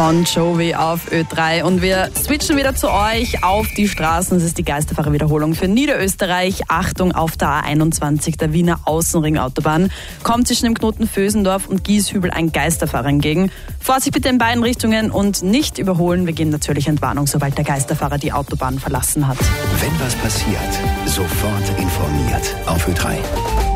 von Joey auf Ö3. Und wir switchen wieder zu euch auf die Straßen. Das ist die Geisterfahrer-Wiederholung für Niederösterreich. Achtung, auf der A21, der Wiener Außenringautobahn, kommt zwischen dem Knoten Vösendorf und Gieshübel ein Geisterfahrer entgegen. Vorsicht bitte in beiden Richtungen und nicht überholen. Wir geben natürlich Entwarnung, sobald der Geisterfahrer die Autobahn verlassen hat. Wenn was passiert, sofort informiert auf Ö3.